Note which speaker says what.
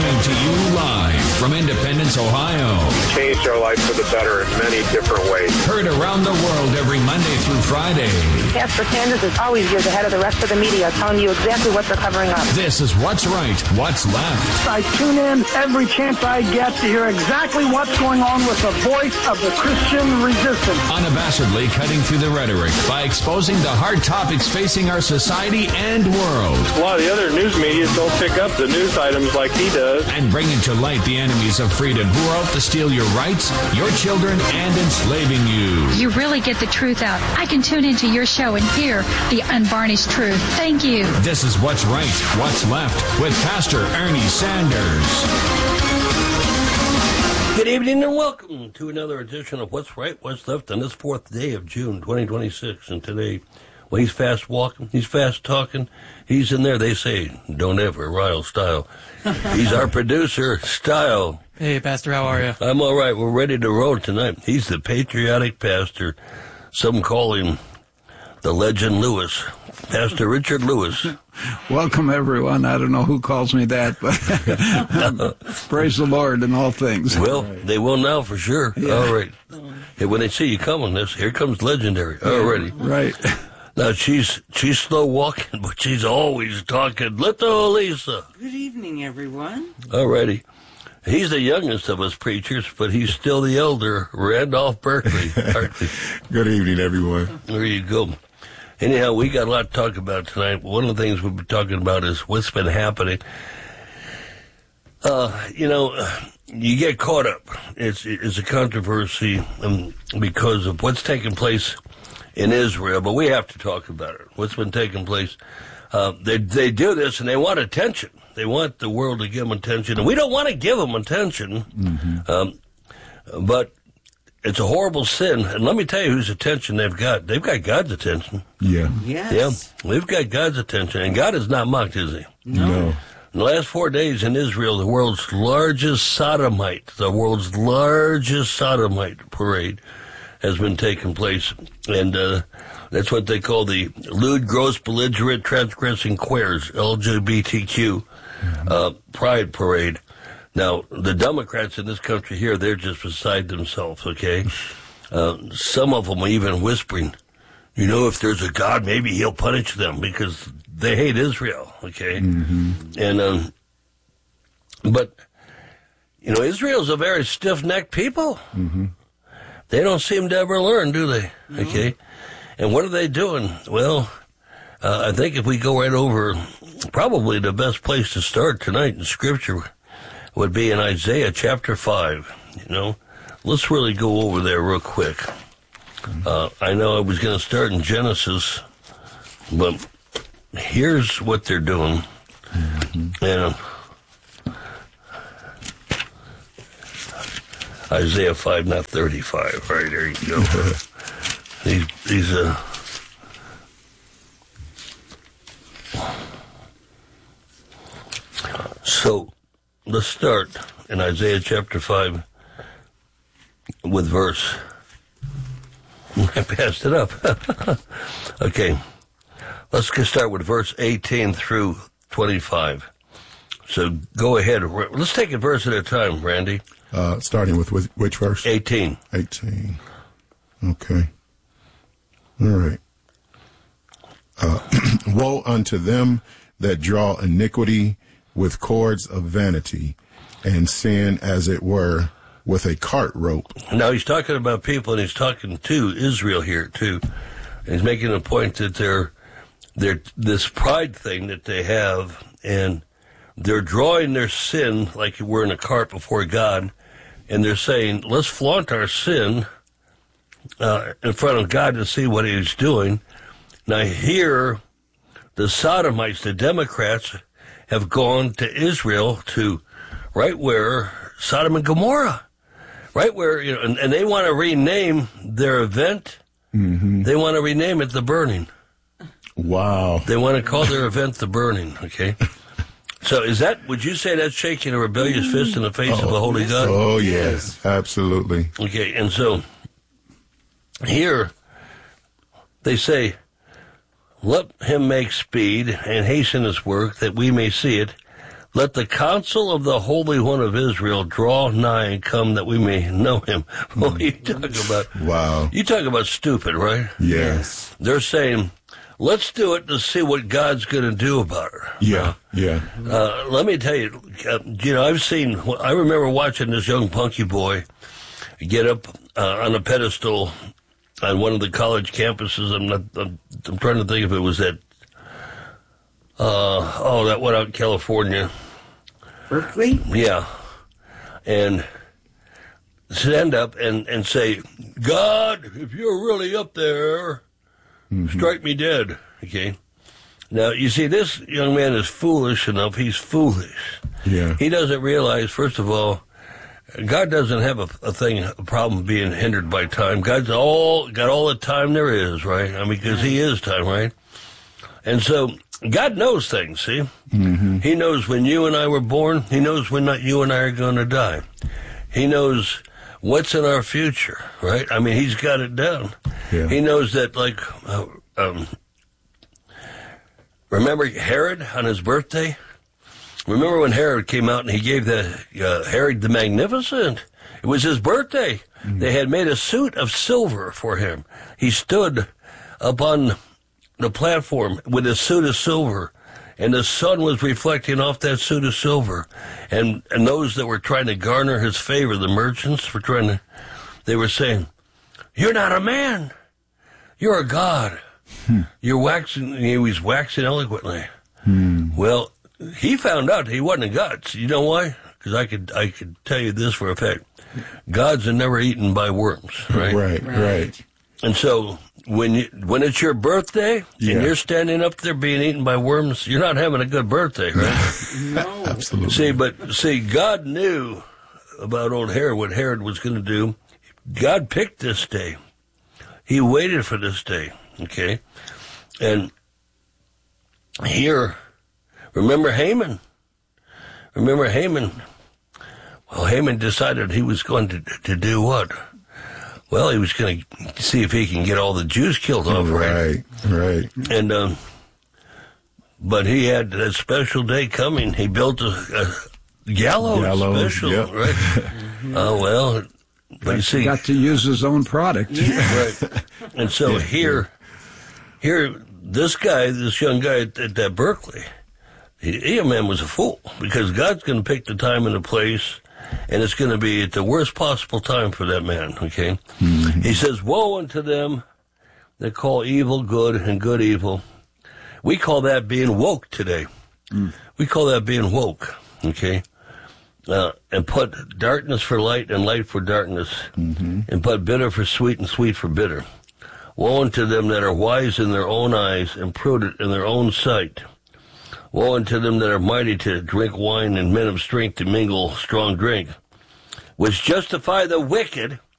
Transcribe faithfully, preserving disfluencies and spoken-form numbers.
Speaker 1: Coming to you live from Independence, Ohio.
Speaker 2: Changed our life for the better in many different ways.
Speaker 1: Heard around the world every Monday through Friday.
Speaker 3: Pastor Sanders is always years ahead of the rest of the media, telling you exactly what they're covering up.
Speaker 1: This is What's Right, What's Left.
Speaker 4: I tune in every chance I get to hear exactly what's going on with the voice of the Christian resistance.
Speaker 1: Unabashedly cutting through the rhetoric by exposing the hard topics facing our society and world.
Speaker 2: A lot of the other news media don't pick up the news items like he does.
Speaker 1: And bringing to light the enemies of freedom who are out to steal your rights, your children, and enslaving you.
Speaker 5: You really get the truth out. I can tune into your show and hear the unvarnished truth. Thank you.
Speaker 1: This is What's Right, What's Left with Pastor Ernie Sanders.
Speaker 6: Good evening and welcome to another edition of What's Right, What's Left on this fourth day of June twenty twenty-six. And today, well, he's fast walking, he's fast talking, he's in there. They say, don't ever rile Style. He's our producer, Style.
Speaker 7: Hey, Pastor, how are you?
Speaker 6: I'm all right. We're ready to roll tonight. He's the patriotic pastor. Some call him the Legend Lewis. Pastor Richard Lewis.
Speaker 8: Welcome, everyone. I don't know who calls me that, but praise the Lord in all things.
Speaker 6: Well, they will now for sure.
Speaker 8: Yeah.
Speaker 6: All right. Hey, when they see you coming, this here comes legendary already.
Speaker 8: Right.
Speaker 6: Now, she's she's slow walking, but she's always talking. Little Lisa.
Speaker 9: Good evening, everyone.
Speaker 6: All righty. He's the youngest of us preachers, but he's still the elder, Randolph Berkeley.
Speaker 10: Good evening, everyone.
Speaker 6: There you go. Anyhow, we got a lot to talk about tonight. One of the things we'll be talking about is what's been happening. Uh, you know, you get caught up. It's it's a controversy um, because of what's taking place in Israel, but we have to talk about it. What's been taking place. Uh, they they do this, and they want attention. They want the world to give them attention, and we don't want to give them attention. Mm-hmm. Um, but it's a horrible sin, and let me tell you whose attention they've got. They've got God's attention.
Speaker 10: Yeah.
Speaker 9: Yes.
Speaker 6: Yeah, they've got God's attention, and God is not mocked, is he?
Speaker 9: No.
Speaker 10: No.
Speaker 6: In the last four days in Israel, the world's largest sodomite, the world's largest sodomite parade has been taking place, and uh, that's what they call the lewd, gross, belligerent, transgressing queers, L G B T Q, mm-hmm. uh, pride parade. Now, the Democrats in this country here, they're just beside themselves, okay? Uh, some of them are even whispering, you know, if there's a God, maybe he'll punish them because they hate Israel, okay? Mm-hmm. And, um, but, you know, Israel's a very stiff-necked people. Mm-hmm. They don't seem to ever learn, do they? No. Okay. And what are they doing? Well, uh, I think if we go right over, probably the best place to start tonight in Scripture would be in Isaiah chapter five. You know, let's really go over there real quick. Uh, I know I was going to start in Genesis, but here's what they're doing. Mm-hmm. And Isaiah five, not thirty-five. Right, there you go. these, these, uh, so, let's start in Isaiah chapter five with verse. I passed it up. Okay. Let's start with verse eighteen through twenty-five. So go ahead. Let's take a verse at a time, Randy.
Speaker 10: Uh, starting with which, which verse?
Speaker 6: eighteen.
Speaker 10: eighteen. Okay. All right. Uh, woe unto them that draw iniquity with cords of vanity, and sin, as it were, with a cart rope.
Speaker 6: Now, he's talking about people, and he's talking to Israel here, too. And he's making a point that they're, they're this pride thing that they have, and they're drawing their sin like you were in a cart before God, and they're saying, let's flaunt our sin uh, in front of God to see what he's doing. Now, here, the Sodomites, the Democrats, have gone to Israel to right where Sodom and Gomorrah, right where, you know, and, and they want to rename their event. Mm-hmm. They want to rename it the Burning.
Speaker 10: Wow.
Speaker 6: They want to call their event the Burning, okay? So is that, would you say that's shaking a rebellious fist in the face
Speaker 10: oh,
Speaker 6: of the Holy God?
Speaker 10: Oh, yes, absolutely.
Speaker 6: Okay, and so here they say, let him make speed and hasten his work that we may see it. Let the counsel of the Holy One of Israel draw nigh and come that we may know him. Well, you talk about,
Speaker 10: wow.
Speaker 6: You talk about stupid, right?
Speaker 10: Yes.
Speaker 6: They're saying, let's do it to see what God's going to do about it.
Speaker 10: Yeah, yeah.
Speaker 6: Uh, let me tell you, uh, you know, I've seen, I remember watching this young punky boy get up uh, on a pedestal on one of the college campuses. I'm not, I'm, I'm trying to think if it was at, uh, oh, that one out in California.
Speaker 9: Berkeley?
Speaker 6: Yeah. And stand up and, and say, God, if you're really up there, mm-hmm. strike me dead. Okay. Now, you see, this young man is foolish enough. He's foolish.
Speaker 10: Yeah.
Speaker 6: He doesn't realize, first of all, God doesn't have a, a thing, a problem being hindered by time. God's all, got all the time there is, right? I mean, because he is time, right? And so, God knows things, see? Mm-hmm. He knows when you and I were born. He knows when not you and I are going to die. He knows what's in our future, right? I mean, he's got it down.
Speaker 10: Yeah.
Speaker 6: He knows that, like, uh, um, remember Herod on his birthday? Remember when Herod came out and he gave the uh, Herod the Magnificent? It was his birthday. Mm-hmm. They had made a suit of silver for him. He stood up on the platform with a suit of silver, and the sun was reflecting off that suit of silver. And and those that were trying to garner his favor, the merchants, were trying to, they were saying, "You're not a man. You're a god. Hmm. You're waxing," he was waxing eloquently. Hmm. Well, he found out he wasn't a god. You know why? Because I could I could tell you this for a fact. Gods are never eaten by worms, right?
Speaker 10: Right, right.
Speaker 6: And so when you when it's your birthday
Speaker 10: yeah.
Speaker 6: and you're standing up there being eaten by worms, you're not having a good birthday, right?
Speaker 9: No.
Speaker 10: Absolutely.
Speaker 6: See, but see, God knew about old Herod, what Herod was going to do. God picked this day. He waited for this day, okay? And here, remember Haman? Remember Haman? Well, Haman decided he was going to to do what? Well, he was going to see if he can get all the Jews killed off, right?
Speaker 10: Right, right.
Speaker 6: And, um, but he had that special day coming. He built a, a gallows,
Speaker 10: gallows
Speaker 6: special,
Speaker 10: yep.
Speaker 6: right? Oh, well, but you see.
Speaker 8: Got to use his own product.
Speaker 9: Yeah.
Speaker 6: Right. And so yeah, here, yeah. here, this guy, this young guy at, at that Berkeley, he, he, man, was a fool, because God's going to pick the time and the place, and it's going to be at the worst possible time for that man, okay? Mm-hmm. He says, woe unto them that call evil good and good evil. We call that being woke today. Mm. We call that being woke, okay? Uh, and put darkness for light and light for darkness, mm-hmm. and put bitter for sweet and sweet for bitter. Woe unto them that are wise in their own eyes and prudent in their own sight. Woe unto them that are mighty to drink wine and men of strength to mingle strong drink, which justify the wicked